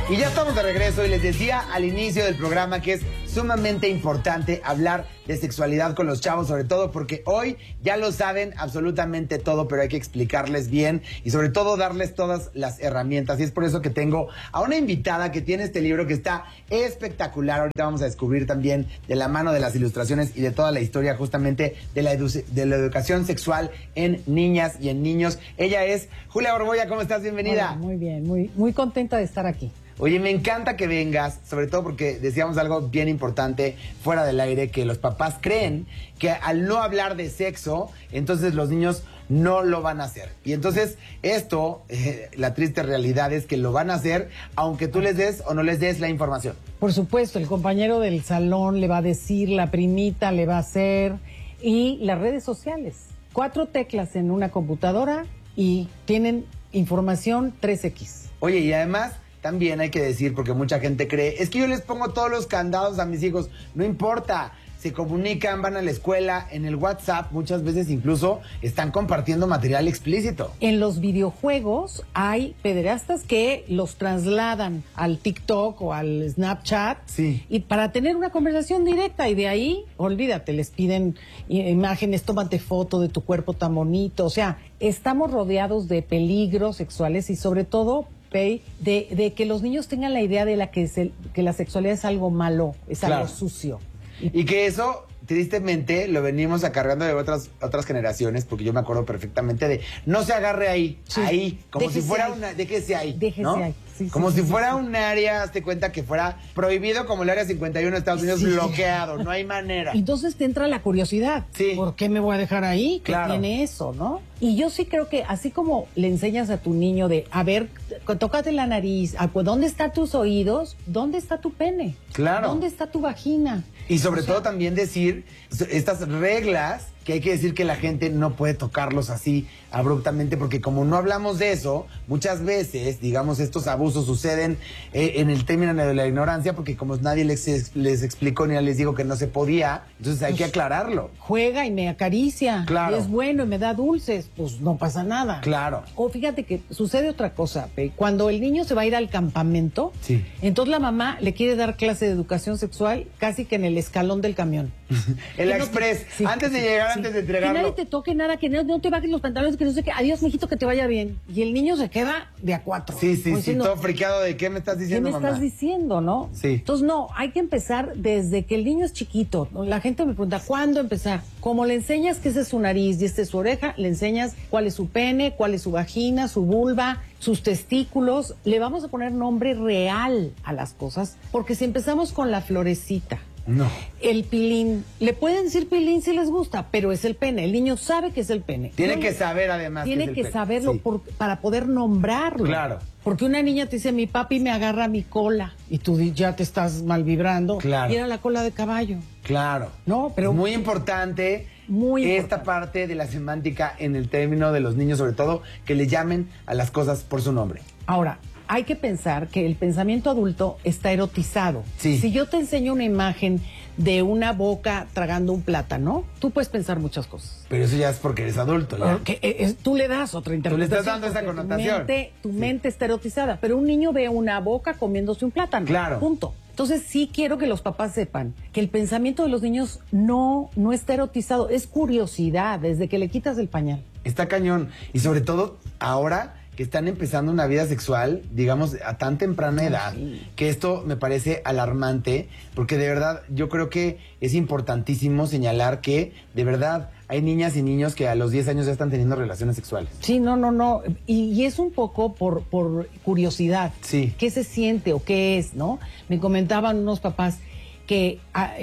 Y ya estamos de regreso y les decía al inicio del programa que es sumamente importante hablar de sexualidad con los chavos, sobre todo porque hoy ya lo saben absolutamente todo, pero hay que explicarles bien y sobre todo darles todas las herramientas. Y es por eso que tengo a una invitada que tiene este libro que está espectacular. Ahorita vamos a descubrir también de la mano de las ilustraciones y de toda la historia justamente de la educación sexual en niñas y en niños. Ella es Julia Borboya. ¿Cómo estás? Bienvenida. Hola, muy bien, muy contenta de estar aquí. Oye, me encanta que vengas, sobre todo porque decíamos algo bien importante fuera del aire, que los papás creen que al no hablar de sexo, entonces los niños no lo van a hacer. Y entonces esto, la triste realidad es que lo van a hacer aunque tú les des o no les des la información. Por supuesto, el compañero del salón le va a decir, la primita le va a hacer, y las redes sociales. 4 teclas en una computadora y tienen información 3X. Oye, y además también hay que decir, porque mucha gente cree, es que yo les pongo todos los candados a mis hijos. No importa, se comunican, van a la escuela, en el WhatsApp muchas veces incluso están compartiendo material explícito. En los videojuegos hay pederastas que los trasladan al TikTok o al Snapchat, sí, y para tener una conversación directa, y de ahí, olvídate, les piden imágenes, tómate foto de tu cuerpo tan bonito. O sea, estamos rodeados de peligros sexuales y sobre todo de que los niños tengan la idea de que la sexualidad es algo malo, es claro, algo sucio. Y que eso, tristemente, lo venimos acarreando de otras generaciones, porque yo me acuerdo perfectamente de no se agarre ahí, sí, ahí, como déjese si fuera ahí. Déjese ahí, déjese, ¿no? Ahí. Sí, como sí, si fuera un área, hazte cuenta que fuera prohibido como el área 51 de Estados Unidos, bloqueado, no hay manera. Entonces te entra la curiosidad. Sí. ¿Por qué me voy a dejar ahí? ¿Qué claro tiene eso, no? Y yo sí creo que así como le enseñas a tu niño de, a ver, tócate la nariz, ¿dónde están tus oídos? ¿Dónde está tu pene? Claro. ¿Dónde está tu vagina? Y sobre todo también decir estas reglas que hay que decir que la gente no puede tocarlos así abruptamente, porque como no hablamos de eso, muchas veces, digamos, estos abusos suceden en el término de la ignorancia, porque como nadie les explicó ni les digo que no se podía, entonces hay que aclararlo. Juega y me acaricia, claro, y es bueno y me da dulces, pues no pasa nada. Claro. O fíjate que sucede otra cosa, cuando el niño se va a ir al campamento, sí, entonces la mamá le quiere dar clase de educación sexual casi que en el escalón del camión. El express, sí, antes de llegar, sí, antes de entregarlo. Que nadie te toque nada, que no te bajes los pantalones, que no sé qué. Adiós, mijito, que te vaya bien. Y el niño se queda de a 4. Sí, sí, sí, todo friqueado de ¿qué me estás diciendo, mamá? ¿Qué me estás diciendo, no? Sí. Entonces, no, hay que empezar desde que el niño es chiquito. La gente me pregunta, ¿cuándo empezar? Como le enseñas que esa es su nariz y esta es su oreja, le enseñas cuál es su pene, cuál es su vagina, su vulva, sus testículos. Le vamos a poner nombre real a las cosas, porque si empezamos con la florecita, no, el pilín, le pueden decir pilín si les gusta, pero es el pene. El niño sabe que es el pene. Tiene que saber además. Tiene que saberlo, sí, para poder nombrarlo. Claro. Porque una niña te dice, mi papi me agarra mi cola, y tú ya te estás mal vibrando. Claro. Y era la cola de caballo. Claro. No, pero muy importante. Esta parte de la semántica en el término de los niños, sobre todo, que le llamen a las cosas por su nombre. Ahora, hay que pensar que el pensamiento adulto está erotizado. Sí. Si yo te enseño una imagen de una boca tragando un plátano, tú puedes pensar muchas cosas. Pero eso ya es porque eres adulto, ¿ya? Porque tú le das otra interpretación. Tú le estás dando esa connotación. Tu mente está erotizada, pero un niño ve una boca comiéndose un plátano. Claro. Punto. Entonces sí quiero que los papás sepan que el pensamiento de los niños no está erotizado, es curiosidad desde que le quitas el pañal. Está cañón. Y sobre todo ahora que están empezando una vida sexual, digamos, a tan temprana edad, sí, que esto me parece alarmante, porque de verdad yo creo que es importantísimo señalar que de verdad hay niñas y niños que a los 10 años ya están teniendo relaciones sexuales. Sí, no. Y es un poco por curiosidad. Sí. ¿Qué se siente o qué es, no? Me comentaban unos papás que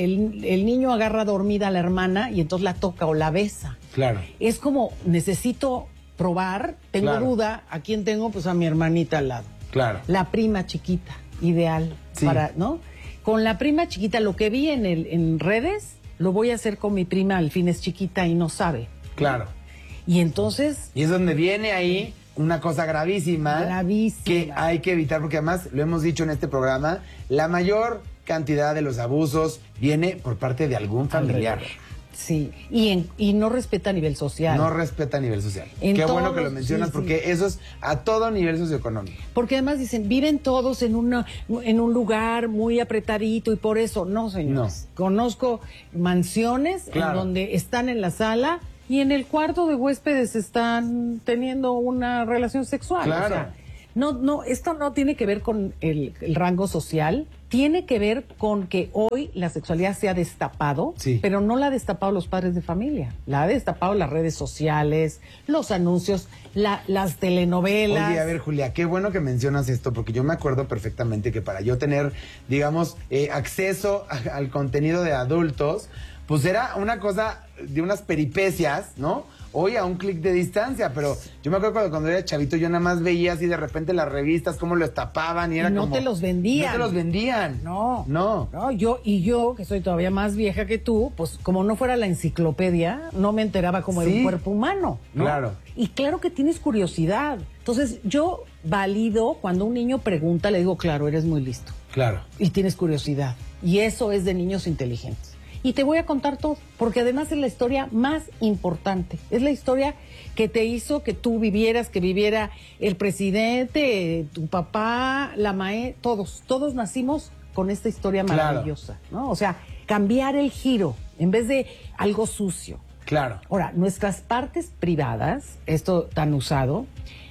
el niño agarra dormida a la hermana y entonces la toca o la besa. Claro. Es como, necesito probar, tengo claro, duda, ¿a quién tengo? Pues a mi hermanita al lado. Claro. La prima chiquita, ideal, sí, para, ¿no? Con la prima chiquita, lo que vi en redes, lo voy a hacer con mi prima, al fin es chiquita y no sabe. Claro. Y entonces... Y es donde viene ahí una cosa gravísima. Gravísima. Que hay que evitar, porque además, lo hemos dicho en este programa, la mayor cantidad de los abusos viene por parte de algún familiar. Sí, y no respeta a nivel social. No respeta a nivel social. En Qué bueno todos, que lo mencionas, sí, porque eso es a todo nivel socioeconómico. Porque además dicen, viven todos en un lugar muy apretadito y por eso, no, señores. No. Conozco mansiones en donde están en la sala y en el cuarto de huéspedes están teniendo una relación sexual. Claro. O sea, esto no tiene que ver con el rango social, tiene que ver con que hoy la sexualidad se ha destapado, pero no la ha destapado los padres de familia, la ha destapado las redes sociales, los anuncios, las telenovelas. Oye, a ver, Julia, qué bueno que mencionas esto, porque yo me acuerdo perfectamente que para yo tener, digamos, acceso al contenido de adultos, pues era una cosa de unas peripecias, ¿no? Hoy a un clic de distancia, pero yo me acuerdo cuando era chavito, yo nada más veía así de repente las revistas, cómo lo tapaban y era no como... te los vendían. No te los vendían. No, yo, que soy todavía más vieja que tú, pues como no fuera la enciclopedia, no me enteraba como de un cuerpo humano, ¿no? Claro. Y claro que tienes curiosidad. Entonces, yo valido cuando un niño pregunta, le digo, claro, eres muy listo. Claro. Y tienes curiosidad. Y eso es de niños inteligentes. Y te voy a contar todo, porque además es la historia más importante. Es la historia que te hizo que tú vivieras, que viviera el presidente, tu papá, la maestra, todos nacimos con esta historia maravillosa, ¿no? O sea, cambiar el giro en vez de algo sucio. Claro. Ahora, nuestras partes privadas, esto tan usado,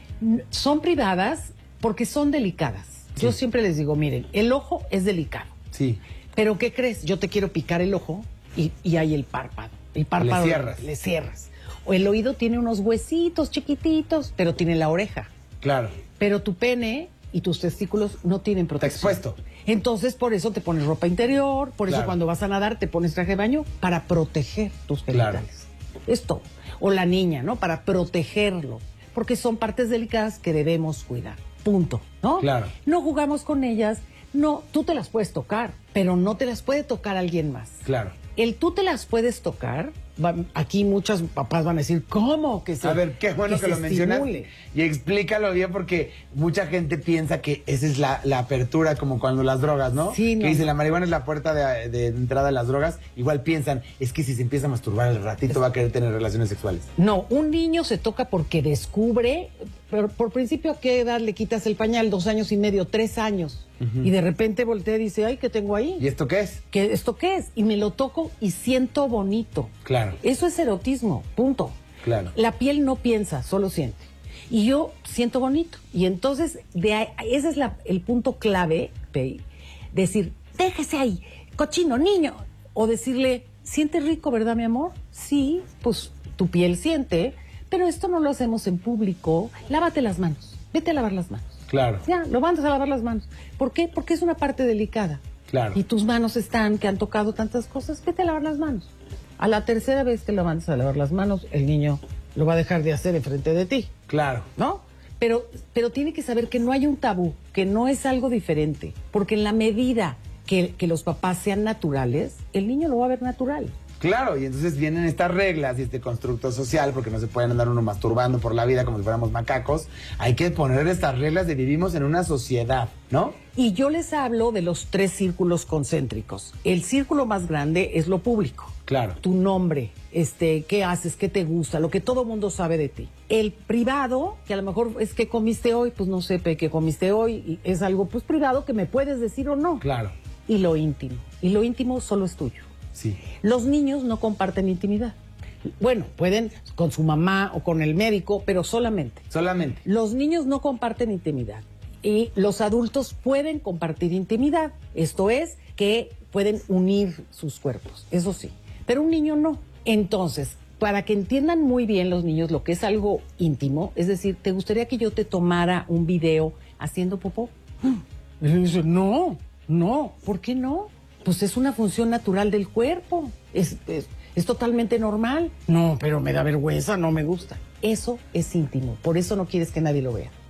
son privadas porque son delicadas. Yo siempre les digo, miren, el ojo es delicado. Sí. Pero ¿qué crees? Yo te quiero picar el ojo y hay el párpado. El párpado le cierras. O el oído tiene unos huesitos chiquititos, pero tiene la oreja. Claro. Pero tu pene y tus testículos no tienen protección. Está expuesto. Entonces, por eso te pones ropa interior, por eso cuando vas a nadar te pones traje de baño, para proteger tus genitales. Esto. O la niña, ¿no? Para protegerlo. Porque son partes delicadas que debemos cuidar. Punto, ¿no? Claro. No jugamos con ellas. No, tú te las puedes tocar, pero no te las puede tocar alguien más. Claro. El tú te las puedes tocar, aquí muchos papás van a decir, ¿cómo? Que se, a ver, qué bueno que lo mencionas. Y explícalo bien, porque mucha gente piensa que esa es la apertura, como cuando las drogas, ¿no? Sí, que dicen, la marihuana es la puerta de entrada de las drogas. Igual piensan, es que si se empieza a masturbar al ratito va a querer tener relaciones sexuales. No, un niño se toca porque descubre, pero por principio, ¿a qué edad le quitas el pañal? 2 años y medio, 3 años. Y de repente voltea y dice, ay, ¿qué tengo ahí? ¿Y esto qué es? ¿Esto qué es? Y me lo toco y siento bonito. Claro. Eso es erotismo, punto. Claro. La piel no piensa, solo siente. Y yo siento bonito. Y entonces, ese es el punto clave, decir, déjese ahí, cochino, niño. O decirle, siente rico, ¿verdad, mi amor? Sí, pues tu piel siente, pero esto no lo hacemos en público. Lávate las manos, vete a lavar las manos. Claro. Ya, lo mandas a lavar las manos. ¿Por qué? Porque es una parte delicada. Claro. Y tus manos que han tocado tantas cosas, vete a lavar las manos. A la tercera vez que lo mandas a lavar las manos, el niño lo va a dejar de hacer enfrente de ti. Claro. ¿No? Pero tiene que saber que no hay un tabú, que no es algo diferente. Porque en la medida que los papás sean naturales, el niño lo va a ver natural. Claro, y entonces vienen estas reglas y este constructo social, porque no se pueden andar uno masturbando por la vida como si fuéramos macacos. Hay que poner estas reglas de vivimos en una sociedad, ¿no? Y yo les hablo de los 3 círculos concéntricos. El círculo más grande es lo público. Claro. Tu nombre, qué haces, qué te gusta, lo que todo mundo sabe de ti. El privado, que a lo mejor es que comiste hoy, pues no sé, qué comiste hoy, y es algo pues privado que me puedes decir o no. Claro. Y lo íntimo solo es tuyo. Sí. Los niños no comparten intimidad. Bueno, pueden con su mamá o con el médico, pero solamente. Solamente. Los niños no comparten intimidad. Y los adultos pueden compartir intimidad. Esto es, que pueden unir sus cuerpos. Eso sí. Pero un niño no. Entonces, para que entiendan muy bien los niños lo que es algo íntimo, es decir, ¿te gustaría que yo te tomara un video haciendo popó? Y le dice, no. ¿Por qué no? Pues es una función natural del cuerpo. Es totalmente normal. No, pero me da vergüenza, no me gusta. Eso es íntimo. Por eso no quieres que nadie lo vea.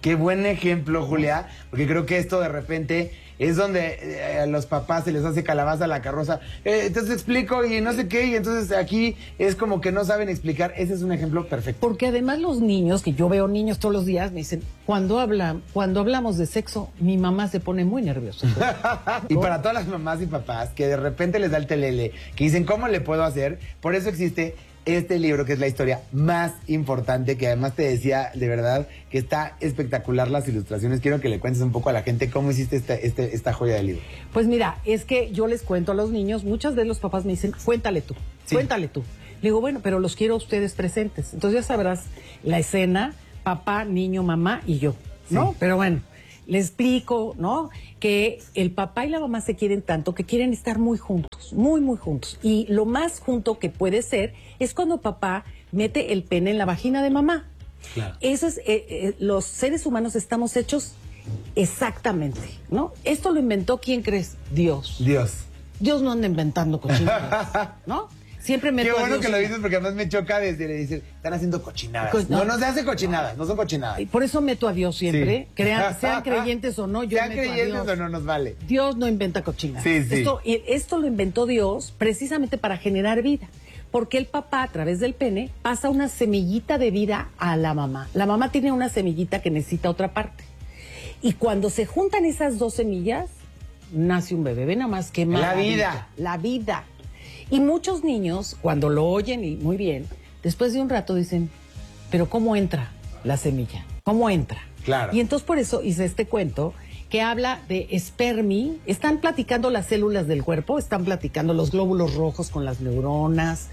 Qué buen ejemplo, Julia, porque creo que esto de repente es donde a los papás se les hace calabaza a la carroza. Entonces explico y no sé qué, y entonces aquí es como que no saben explicar. Ese es un ejemplo perfecto. Porque además los niños, que yo veo niños todos los días, me dicen, cuando hablamos de sexo, mi mamá se pone muy nerviosa. Y para todas las mamás y papás que de repente les da el telele, que dicen, ¿cómo le puedo hacer? Por eso existe este libro, que es la historia más importante, que además te decía, de verdad, que está espectacular las ilustraciones. Quiero que le cuentes un poco a la gente cómo hiciste esta joya de libro. Pues mira, es que yo les cuento a los niños, muchas veces los papás me dicen, cuéntale tú, Sí. cuéntale tú. Le digo, bueno, pero los quiero a ustedes presentes. Entonces ya sabrás la escena, papá, niño, mamá y yo, ¿no? Sí. Pero bueno, le explico, ¿no? Que el papá y la mamá se quieren tanto que quieren estar muy juntos, muy, muy juntos. Y lo más junto que puede ser es cuando papá mete el pene en la vagina de mamá. Claro. Eso es, los seres humanos estamos hechos exactamente, ¿no? Esto lo inventó, ¿quién crees? Dios. Dios no anda inventando cochinadas, ¿no? Siempre me Qué bueno que lo dices, porque además me choca desde le dicen, están haciendo cochinadas. No se hace cochinadas, no son cochinadas. Y por eso meto a Dios siempre. Sí. Sean creyentes o no, yo sean meto a creyentes Dios. o no nos vale. Dios no inventa cochinadas. Sí, sí. Esto lo inventó Dios precisamente para generar vida. Porque el papá, a través del pene, pasa una semillita de vida a la mamá. La mamá tiene una semillita que necesita otra parte. Y cuando se juntan esas dos semillas, nace un bebé. Ve nada más que maravilla. La vida. La vida. Y muchos niños, cuando lo oyen y muy bien, después de un rato dicen, pero ¿cómo entra la semilla? ¿Cómo entra? Claro. Y entonces por eso hice este cuento que habla de espermi. Están platicando las células del cuerpo, están platicando los glóbulos rojos con las neuronas,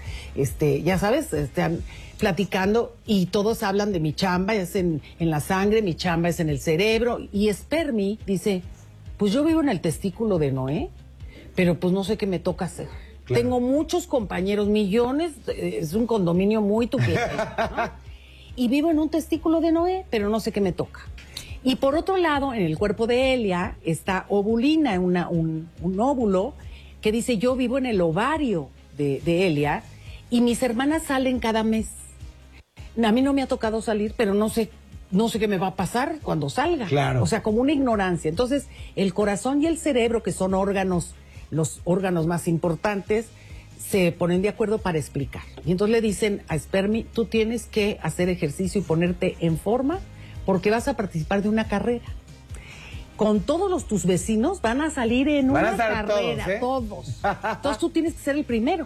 ya sabes, están platicando y todos hablan de mi chamba, es en la sangre, mi chamba es en el cerebro. Y espermi dice, pues yo vivo en el testículo de Noé, pero pues no sé qué me toca hacer. Claro. Tengo muchos compañeros, millones, es un condominio muy tuquete, ¿no? Y vivo en un testículo de Noé, pero no sé qué me toca. Y por otro lado, en el cuerpo de Elia está ovulina, un óvulo que dice, yo vivo en el ovario de Elia y mis hermanas salen cada mes. A mí no me ha tocado salir, pero no sé qué me va a pasar cuando salga. Claro. O sea, como una ignorancia. Entonces, el corazón y el cerebro, que son los órganos más importantes, se ponen de acuerdo para explicar. Y entonces le dicen a Espermi, tú tienes que hacer ejercicio y ponerte en forma porque vas a participar de una carrera. Con todos tus vecinos van a salir en una carrera, todos. Entonces tú tienes que ser el primero.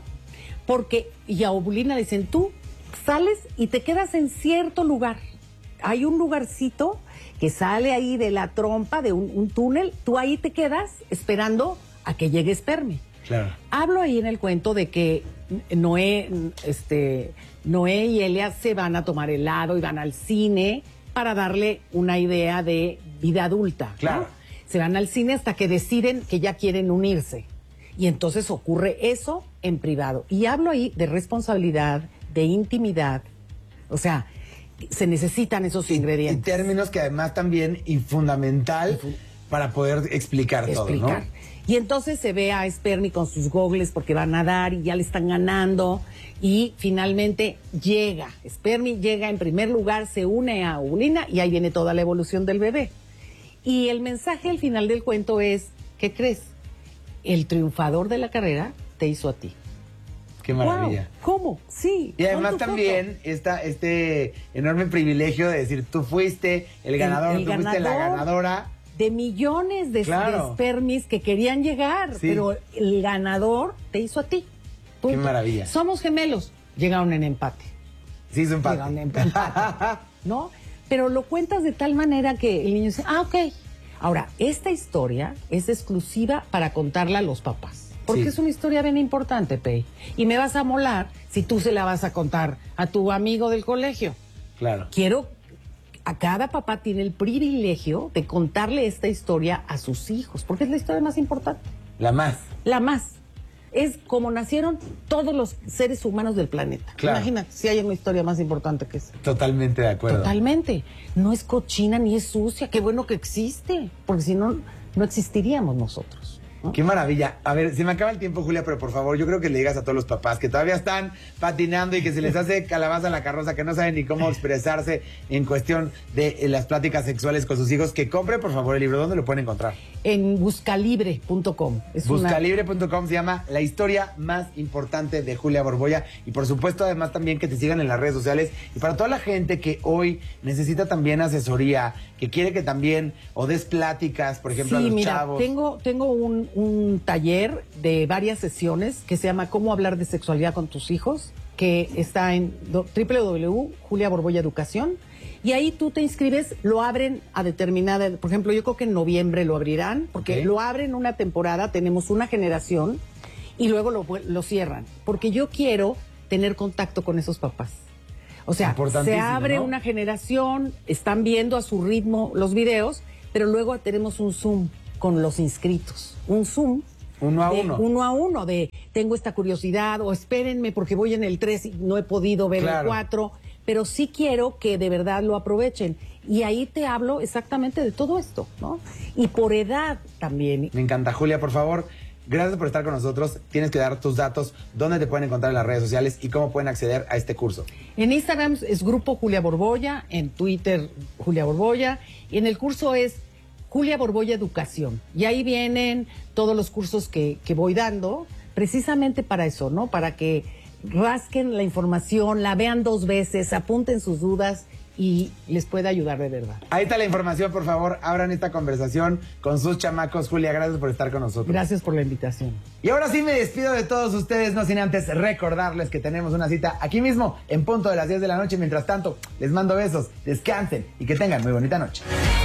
Y a Ovulina le dicen, tú sales y te quedas en cierto lugar. Hay un lugarcito que sale ahí de la trompa, de un túnel, tú ahí te quedas esperando a que llegue Espermi. Claro. Hablo ahí en el cuento de que Noé y Elia se van a tomar helado y van al cine para darle una idea de vida adulta. Claro. ¿No? Se van al cine hasta que deciden que ya quieren unirse. Y entonces ocurre eso en privado. Y hablo ahí de responsabilidad, de intimidad. O sea, se necesitan esos ingredientes. Y términos que además también y fundamental para poder explicar todo, ¿no? Y entonces se ve a Espermi con sus gogles porque va a nadar y ya le están ganando. Y finalmente Espermi llega en primer lugar, se une a Ovulina y ahí viene toda la evolución del bebé. Y el mensaje al final del cuento es, ¿qué crees? El triunfador de la carrera te hizo a ti. Qué maravilla. Wow, ¿cómo? Sí. Y además también este enorme privilegio de decir, tú fuiste el ganador, tú fuiste la ganadora. De millones de espermis que querían llegar, pero el ganador te hizo a ti. Punto. Qué maravilla. Somos gemelos. Llegaron en empate. Sí, es empate. Llegaron en empate, ¿no? Pero lo cuentas de tal manera que el niño dice, ok. Ahora, esta historia es exclusiva para contarla a los papás. Porque es una historia bien importante, Pei. Y me vas a molar si tú se la vas a contar a tu amigo del colegio. Claro. A cada papá tiene el privilegio de contarle esta historia a sus hijos, porque es la historia más importante. La más. La más. Es como nacieron todos los seres humanos del planeta. Claro. Imagínate si hay una historia más importante que esa. Totalmente de acuerdo. Totalmente. No es cochina ni es sucia. Qué bueno que existe, porque si no, no existiríamos nosotros. Qué maravilla. A ver, se me acaba el tiempo, Julia, pero por favor, yo creo que le digas a todos los papás que todavía están patinando y que se les hace calabaza a la carroza, que no saben ni cómo expresarse en cuestión de las pláticas sexuales con sus hijos, que compre, por favor, el libro. ¿Dónde lo pueden encontrar? En buscalibre.com. Buscalibre.com se llama La historia más importante de Julia Borbolla. Y por supuesto, además, también que te sigan en las redes sociales. Y para toda la gente que hoy necesita también asesoría, que quiere que también o des pláticas, por ejemplo, a los chavos. Tengo un taller de varias sesiones que se llama Cómo hablar de sexualidad con tus hijos, que está en www.Julia Borbolla Educación. Y ahí tú te inscribes, lo abren a determinada, por ejemplo, yo creo que en noviembre lo abrirán, porque lo abren una temporada, tenemos una generación, y luego lo cierran. Porque yo quiero tener contacto con esos papás. O sea, se abre, ¿no?, una generación, están viendo a su ritmo los videos, pero luego tenemos un Zoom con los inscritos. Un Zoom. Uno a uno, de tengo esta curiosidad, o espérenme porque voy en el 3 y no he podido ver el 4, pero sí quiero que de verdad lo aprovechen. Y ahí te hablo exactamente de todo esto, ¿no? Y por edad también. Me encanta, Julia, por favor, gracias por estar con nosotros. Tienes que dar tus datos, dónde te pueden encontrar en las redes sociales y cómo pueden acceder a este curso. En Instagram es Grupo Julia Borbolla, en Twitter Julia Borbolla, y en el curso es Julia Borbolla Educación. Y ahí vienen todos los cursos que voy dando, precisamente para eso, ¿no? Para que rasquen la información, la vean 2 veces, apunten sus dudas y les pueda ayudar de verdad. Ahí está la información, por favor, abran esta conversación con sus chamacos. Julia, gracias por estar con nosotros. Gracias por la invitación. Y ahora sí me despido de todos ustedes, no sin antes recordarles que tenemos una cita aquí mismo, en punto de las 10 de la noche. Mientras tanto, les mando besos, descansen y que tengan muy bonita noche.